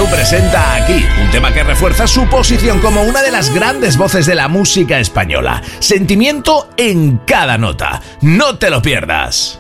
presenta Aquí, un tema que refuerza su posición como una de las grandes voces de la música española. Sentimiento en cada nota. No te lo pierdas.